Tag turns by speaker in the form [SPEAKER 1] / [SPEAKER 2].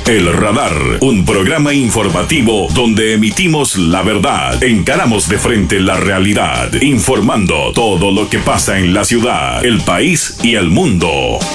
[SPEAKER 1] El Radar, un programa informativo donde emitimos la verdad, encaramos de frente la realidad, informando todo lo que pasa en la ciudad, el país y el mundo.